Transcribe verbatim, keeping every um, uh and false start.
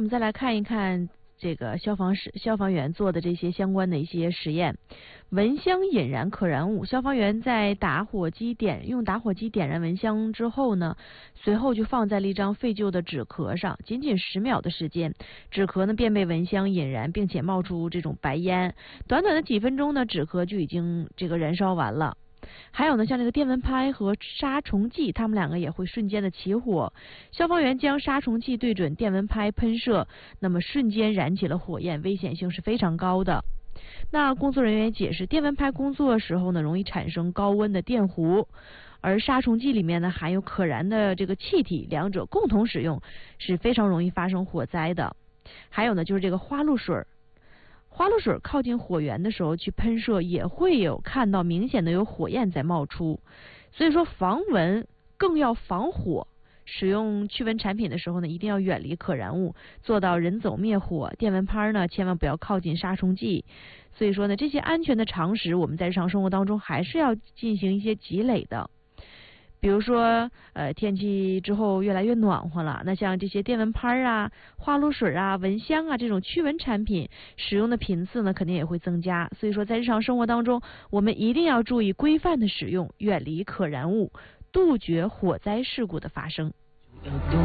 们再来看一看这个消防室消防员做的这些相关的一些实验。蚊香引燃可燃物，消防员在打火机点用打火机点燃蚊香之后呢，随后就放在了一张废旧的纸壳上，仅仅十秒的时间，纸壳呢便被蚊香引燃，并且冒出这种白烟。短短的几分钟呢，纸壳就已经这个燃烧完了。还有呢，像这个电蚊拍和杀虫剂，它们两个也会瞬间的起火。消防员将杀虫剂对准电蚊拍喷射，那么瞬间燃起了火焰，危险性是非常高的。那工作人员解释，电蚊拍工作时候呢，容易产生高温的电弧，而杀虫剂里面呢含有可燃的这个气体，两者共同使用是非常容易发生火灾的。还有呢，就是这个花露水。花露水靠近火源的时候去喷射，也会有看到明显的有火焰在冒出。所以说防蚊更要防火，使用驱蚊产品的时候呢，一定要远离可燃物，做到人走灭火。电蚊拍呢，千万不要靠近杀虫剂。所以说呢，这些安全的常识，我们在日常生活当中还是要进行一些积累的。比如说，呃，天气之后越来越暖和了，那像这些电蚊拍啊、花露水啊、蚊香啊这种驱蚊产品使用的频次呢，肯定也会增加。所以说，在日常生活当中，我们一定要注意规范的使用，远离可燃物，杜绝火灾事故的发生。